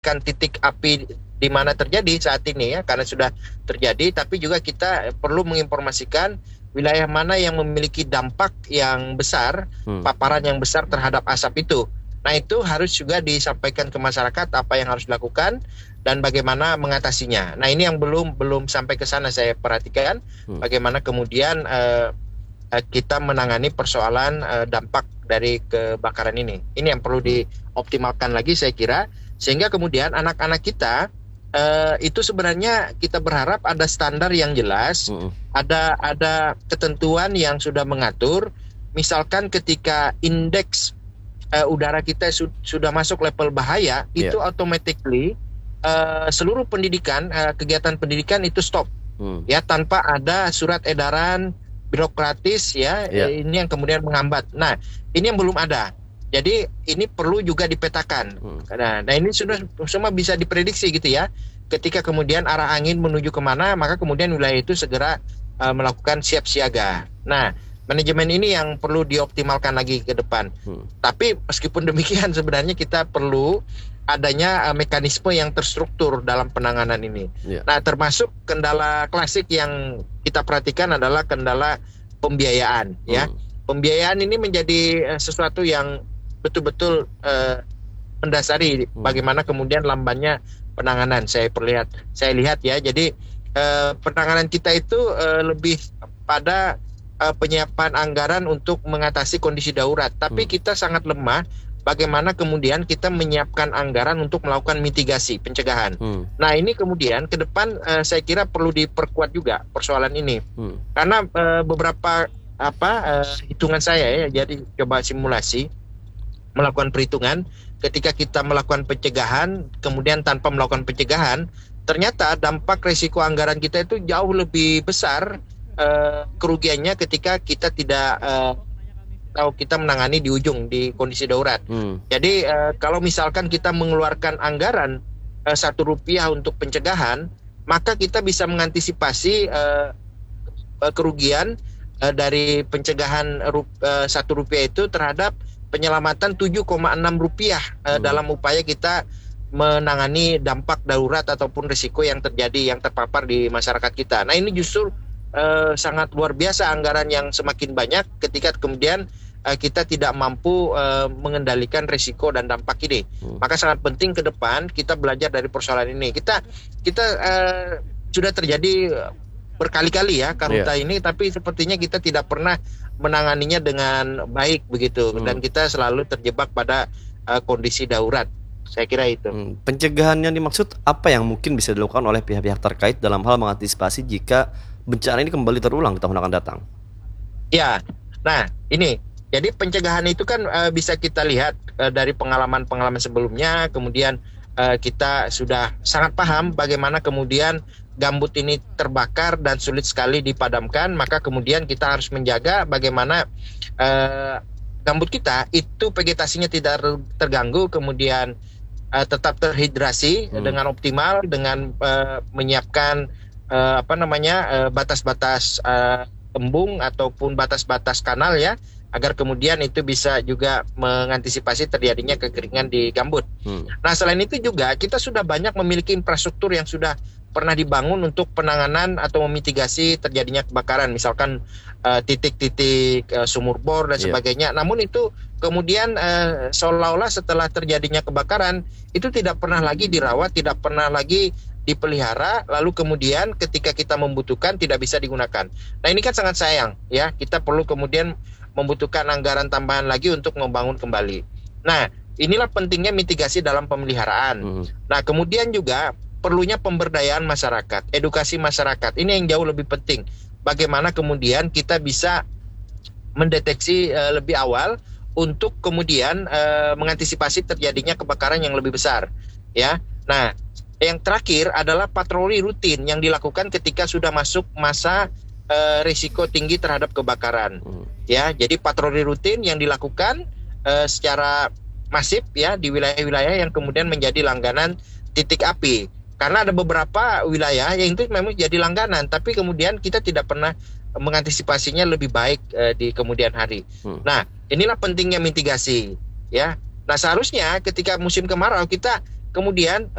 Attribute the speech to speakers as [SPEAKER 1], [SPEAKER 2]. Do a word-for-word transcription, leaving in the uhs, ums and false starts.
[SPEAKER 1] memetakan titik api di mana terjadi saat ini ya, karena sudah terjadi, tapi juga kita perlu menginformasikan wilayah mana yang memiliki dampak yang besar, hmm. paparan yang besar terhadap asap itu. Nah, itu harus juga disampaikan ke masyarakat apa yang harus dilakukan dan bagaimana mengatasinya. Nah, ini yang belum belum sampai ke sana saya perhatikan, hmm. bagaimana kemudian uh, kita menangani persoalan uh, dampak dari kebakaran ini. Ini yang perlu dioptimalkan lagi saya kira, sehingga kemudian anak-anak kita uh, itu sebenarnya kita berharap ada standar yang jelas, hmm. ada ada ketentuan yang sudah mengatur. Misalkan ketika indeks Uh, udara kita su- sudah masuk level bahaya, yeah. itu automatically uh, seluruh pendidikan, uh, kegiatan pendidikan itu stop, hmm. ya, tanpa ada surat edaran birokratis ya, yeah. uh, ini yang kemudian menghambat. Nah, ini yang belum ada. Jadi ini perlu juga dipetakan. Hmm. Nah, nah ini sudah semua bisa diprediksi gitu ya. Ketika kemudian arah angin menuju kemana, maka kemudian wilayah itu segera uh, melakukan siap siaga. Nah, manajemen ini yang perlu dioptimalkan lagi ke depan. Hmm. Tapi meskipun demikian sebenarnya kita perlu adanya uh, mekanisme yang terstruktur dalam penanganan ini. Yeah. Nah, termasuk kendala klasik yang kita perhatikan adalah kendala pembiayaan. Hmm. Ya, pembiayaan ini menjadi uh, sesuatu yang betul-betul uh, mendasari hmm. bagaimana kemudian lambannya penanganan. Saya perlihat, saya lihat ya. Jadi uh, penanganan kita itu uh, lebih pada Uh, penyiapan anggaran untuk mengatasi kondisi darurat, tapi hmm. kita sangat lemah bagaimana kemudian kita menyiapkan anggaran untuk melakukan mitigasi, pencegahan. Hmm. Nah, ini kemudian ke depan uh, saya kira perlu diperkuat juga persoalan ini, hmm. karena uh, beberapa apa uh, hitungan saya ya, jadi coba simulasi melakukan perhitungan ketika kita melakukan pencegahan, kemudian tanpa melakukan pencegahan, ternyata dampak risiko anggaran kita itu jauh lebih besar. Uh, kerugiannya ketika kita tidak uh, tahu kita menangani di ujung di kondisi darurat. Hmm. Jadi uh, kalau misalkan kita mengeluarkan anggaran uh, satu rupiah untuk pencegahan, maka kita bisa mengantisipasi uh, uh, kerugian uh, dari pencegahan rup, uh, satu rupiah itu terhadap penyelamatan tujuh koma enam rupiah uh, hmm. dalam upaya kita menangani dampak darurat ataupun risiko yang terjadi yang terpapar di masyarakat kita. Nah, ini justru Uh, sangat luar biasa anggaran yang semakin banyak ketika kemudian uh, kita tidak mampu uh, mengendalikan risiko dan dampak ini. Hmm. Maka sangat penting ke depan kita belajar dari persoalan ini. Kita kita uh, sudah terjadi berkali-kali ya karhutla yeah. ini, tapi sepertinya kita tidak pernah menanganinya dengan baik begitu, hmm. dan kita selalu terjebak pada uh, kondisi darurat. Saya kira itu.
[SPEAKER 2] Hmm. Pencegahan yang dimaksud apa yang mungkin bisa dilakukan oleh pihak-pihak terkait dalam hal mengantisipasi jika bencana ini kembali terulang di tahun akan datang?
[SPEAKER 1] Ya, nah ini, jadi pencegahan itu kan uh, bisa kita lihat uh, dari pengalaman-pengalaman sebelumnya, kemudian uh, kita sudah sangat paham bagaimana kemudian gambut ini terbakar dan sulit sekali dipadamkan, maka kemudian kita harus menjaga bagaimana uh, gambut kita itu vegetasinya tidak terganggu, kemudian uh, tetap terhidrasi hmm. dengan optimal, dengan uh, menyiapkan Uh, apa namanya uh, batas-batas uh, embung ataupun batas-batas kanal ya, agar kemudian itu bisa juga mengantisipasi terjadinya kekeringan di gambut. Hmm. Nah, selain itu juga kita sudah banyak memiliki infrastruktur yang sudah pernah dibangun untuk penanganan atau memitigasi terjadinya kebakaran, misalkan uh, titik-titik uh, sumur bor dan yeah. sebagainya. Namun itu kemudian uh, seolah-olah setelah terjadinya kebakaran itu tidak pernah lagi dirawat, tidak pernah lagi dipelihara, lalu kemudian ketika kita membutuhkan tidak bisa digunakan. Nah, ini kan sangat sayang ya, kita perlu kemudian membutuhkan anggaran tambahan lagi untuk membangun kembali. Nah, inilah pentingnya mitigasi dalam pemeliharaan. Hmm. Nah, kemudian juga perlunya pemberdayaan masyarakat, edukasi masyarakat. Ini yang jauh lebih penting. Bagaimana kemudian kita bisa mendeteksi uh, lebih awal untuk kemudian uh, mengantisipasi terjadinya kebakaran yang lebih besar ya. Nah, yang terakhir adalah patroli rutin yang dilakukan ketika sudah masuk masa uh, risiko tinggi terhadap kebakaran. Hmm. Ya, jadi patroli rutin yang dilakukan uh, secara masif ya di wilayah-wilayah yang kemudian menjadi langganan titik api. Karena ada beberapa wilayah yang itu memang jadi langganan, tapi kemudian kita tidak pernah mengantisipasinya lebih baik uh, di kemudian hari. Hmm. Nah, inilah pentingnya mitigasi ya. Nah, seharusnya ketika musim kemarau kita kemudian